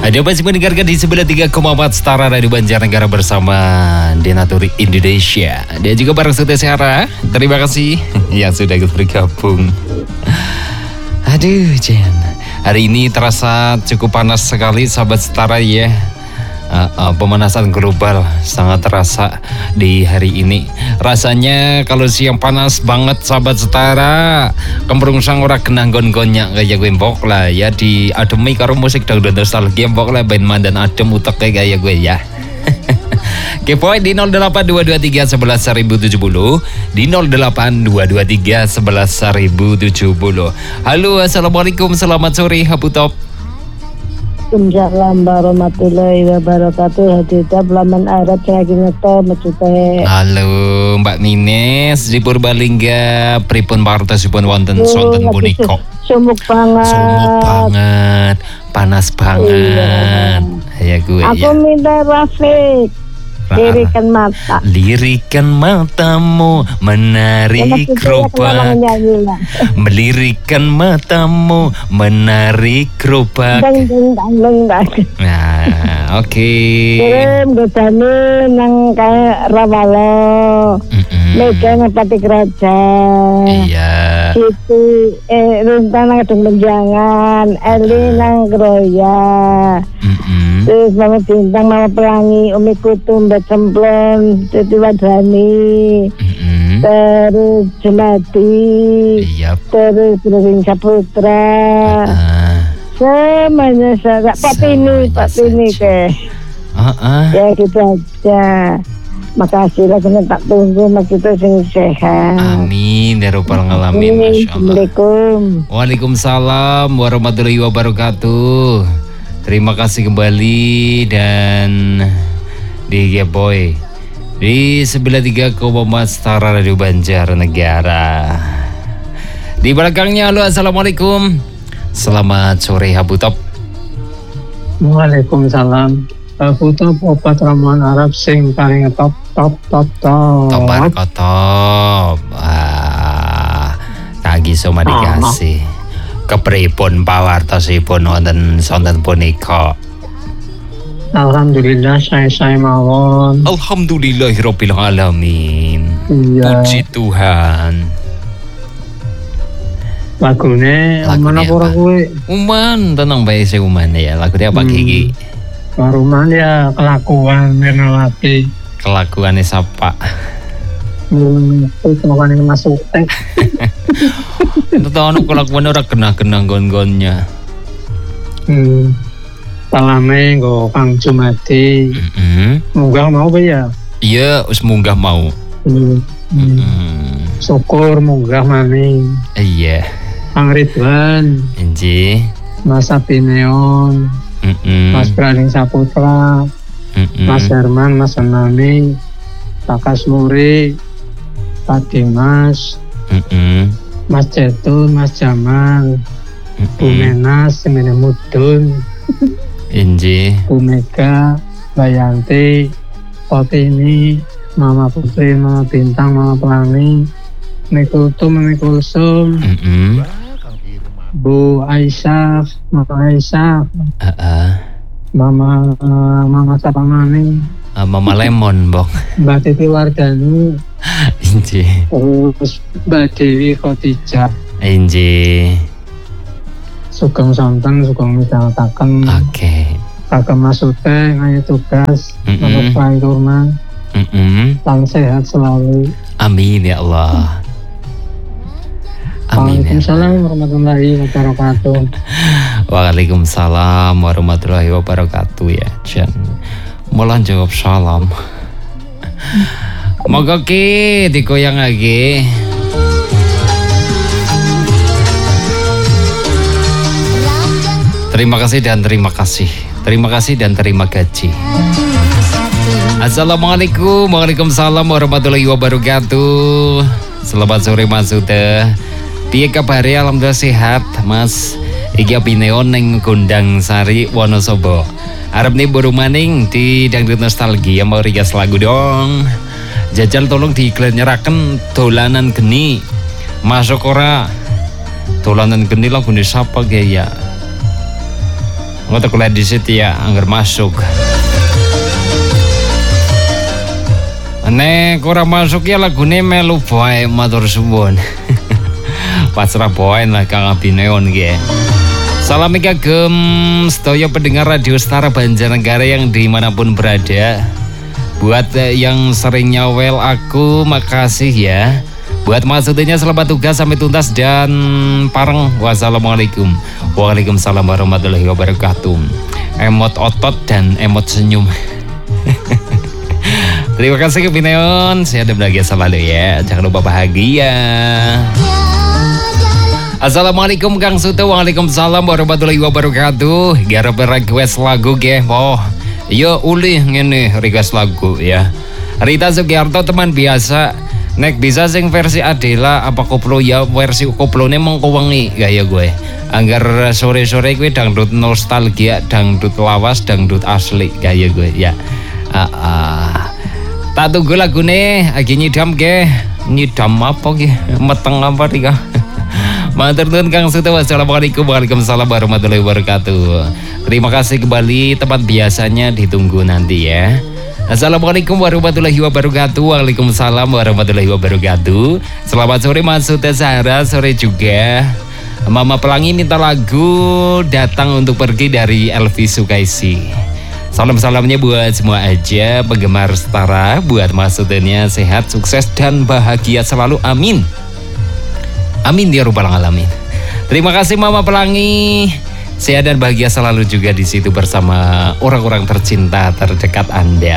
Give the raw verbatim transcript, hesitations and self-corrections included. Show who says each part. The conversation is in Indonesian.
Speaker 1: Ada masih mendengarkan di sembilan puluh tiga koma empat Setara Radio Banjarnegara bersama Denaturi Indonesia. Dan juga bareng Sute Syara. Terima kasih yang sudah ikut bergabung. Aduh Jen, hari ini terasa cukup panas sekali sahabat Setara ya. Uh, uh, pemanasan global sangat terasa di hari ini. Rasanya kalau siang panas banget sahabat Setara, kemprung sang ora kenang gon-gonnya kayak gue mbok lah ya, di ademi karo musik dangdut nostalgia mbok lah ben mandan adem utek kayak gue ya. Kepoin di nol delapan dua dua tiga sebelas seribu tujuh puluh, di nol delapan dua dua tiga sebelas seribu tujuh puluh. Halo, assalamualaikum, selamat sore Habu Top.
Speaker 2: Waalaikumsalam warahmatullahi wabarakatuh. Hadita belaman Arab saya lagi ngeto macute.
Speaker 1: Halo Mbak Nines di Purbalingga, pripun partasipun wonten sonten punika?
Speaker 2: Sumuk banget.
Speaker 1: Sumuk banget, panas banget. Ya gue
Speaker 2: Aku
Speaker 1: ya.
Speaker 2: minta Rafiq. Lirikan mata.
Speaker 1: Lirikan matamu menarik gerobak. Melirikan matamu menarik gerobak.
Speaker 2: Dang dang dang dang dang.
Speaker 1: Nah, oke. Okay.
Speaker 2: Kirim dosane nang kayak Rawalo. Mega ngepati kerajaan.
Speaker 1: Iya.
Speaker 2: Itu eh Runtan nang Gedung Menjangan, Eli nang Groya.
Speaker 1: Mm-mm.
Speaker 2: Terus Mama Bintang, Mama Pelangi, Umi Kutu, Mbak Cemplon, Titi Wadrani.
Speaker 1: Mm-mm.
Speaker 2: Terus Jemati.
Speaker 1: Yep.
Speaker 2: Terus Bering Saputra.
Speaker 1: Uh,
Speaker 2: Semuanya saya Pak Tini, Pak Tini ke.
Speaker 1: uh-uh.
Speaker 2: Ya gitu aja. Makasih lah, kena tak tunggu mak kita sing sehat.
Speaker 1: Amin ya rabbal alamin. Masya Allah.
Speaker 2: Assalamualaikum.
Speaker 1: Waalaikumsalam warahmatullahi wabarakatuh. Terima kasih kembali dan di Geboy di sembilan puluh tiga koma empat Setara Radio Banjarnegara. Di belakangnya, halo, assalamualaikum. Selamat sore Habu Top.
Speaker 3: Waalaikumsalam. Habu Top obat ramuan Arab sing paling top top top top.
Speaker 1: Top barco top. Wah, kaki sama dikasih. Kepripun pawartosipun wonten sonten punika?
Speaker 3: Alhamdulillah saya-saya mawon.
Speaker 1: Alhamdulillahirabbil alamin.
Speaker 3: Iya.
Speaker 1: Puji Tuhan.
Speaker 3: Lagune mana ora kowe?
Speaker 1: Uman, tenang bae sih uman ya. Lagune apa
Speaker 3: Hmm.
Speaker 1: Gigi?
Speaker 3: Karuman ya kelakuan menelati.
Speaker 1: Kelakuannya sapa?
Speaker 3: Hmm, itu makanya masuk teh.
Speaker 1: Itu tahu kelakuan ora kena-kena gon-gonnya.
Speaker 3: Hmm. Salame nggo Kang Jumadi.
Speaker 1: Heeh.
Speaker 3: Munggah mau be ya?
Speaker 1: Iya, wis munggah mau.
Speaker 3: Hmm. Hmm.
Speaker 1: Hmm.
Speaker 3: Syukur munggah maning.
Speaker 1: Iya.
Speaker 3: Kang Ridwan,
Speaker 1: Enji.
Speaker 3: Mas Abineon,
Speaker 1: Heeh.
Speaker 3: Mas Praning Saputra,
Speaker 1: Heeh.
Speaker 3: Mas Herman, Mas Anani, Pak Kasmuri, Pak Dimas,
Speaker 1: Heeh.
Speaker 3: Mas Cetun, Mas Jamal, Bu Menas, Semene Mudun,
Speaker 1: Enji.
Speaker 3: Bu Mega, Bayanti, Potini, Mama Putri, Mama Bintang, Mama Pelangi, Mikultum, Mikulsum,
Speaker 1: Heeh.
Speaker 3: Bu Aisyah, Mama Aisyah,
Speaker 1: Heeh.
Speaker 3: Mama uh, Mama Sapamani,
Speaker 1: Mama Lemon, Bok.
Speaker 3: Mbak Titi Wardani,
Speaker 1: Enji.
Speaker 3: terus Mbak Dewi Khotijah,
Speaker 1: Enji.
Speaker 3: Sugeng Sonten, Sugeng Misaltaken,
Speaker 1: Oke.
Speaker 3: Kakak Masute, ngayu tugas,
Speaker 1: Mm-mm.
Speaker 3: Kakak Prai Turma,
Speaker 1: Heeh.
Speaker 3: salam sehat selalu.
Speaker 1: Amin ya Allah. Amin ya.
Speaker 3: Waalaikumsalam warahmatullahi wabarakatuh.
Speaker 1: Waalaikumsalam warahmatullahi wabarakatuh ya Jan. Mulan jawab salam. Moga ki dikoyang lagi. Terima kasih dan terima kasih. Terima kasih dan terima gaji. Assalamualaikum. Waalaikumsalam warahmatullahi wabarakatuh. Selamat sore Mas Uda. Piye kabare? Alhamdulillah sehat Mas. Iki Abineon ning Gondang Sari Wonosobo. Arep nih baru maning di dangdut nostalgia mau rigas lagu dong. Jajal tolong diiklan nyeraken dolanan geni. Masuk ora? Dolanan geni lagu ini siapa gaya? Ngotot kuliah di situ ya, anggar masuk. Nek kurang masuk ya lagune melu bae matur suwun. Pasrah bae lah Kang Abineon ge. Salam kagem sedaya pendengar Radio Setara Banjarnegara yang dimanapun berada. Buat yang sering nyawel aku, makasih ya. Buat maksudnya selamat tugas sampai tuntas dan pareng. Wassalamualaikum. Waalaikumsalam warahmatullahi wabarakatuh. Emot otot dan emot senyum. Terima kasih Kepineon. Sehat dan bahagia selalu ya. Jangan lupa bahagia. Assalamualaikum Kang Suto. Waalaikumsalam warahmatullahi wabarakatuh. Garap request lagu ge. Oh, yo uli ngene request lagu ya. Rita Sugiarto teman biasa. Nek bisa sing versi Adela apa koplo ya versi koplone mengko wengi gaya gue. Anggar sore-sore gue dangdut nostalgia, dangdut lawas, dangdut asli gaya gue ya. Ah, ah. Tak tunggu lagune lagi nyidam ge. Nyidam apa ge? Meteng apa tika? Matur nuwun Kang Suto. Wassalamualaikum warahmatullahi warahmatullahi wabarakatuh. Terima kasih kembali, tempat biasanya ditunggu nanti ya. Assalamualaikum warahmatullahi wabarakatuh. Waalaikumsalam warahmatullahi wabarakatuh. Selamat sore Mas Suta Sahara, sore juga. Mama Pelangi minta lagu Datang Untuk Pergi dari Elvi Sukaisi. Salam-salamnya buat semua aja penggemar Setara, buat Mas Sutanya sehat, sukses dan bahagia selalu. Amin. Amin ya rabbal alamin. Terima kasih Mama Pelangi. Sehat dan bahagia selalu juga di situ bersama orang-orang tercinta terdekat Anda.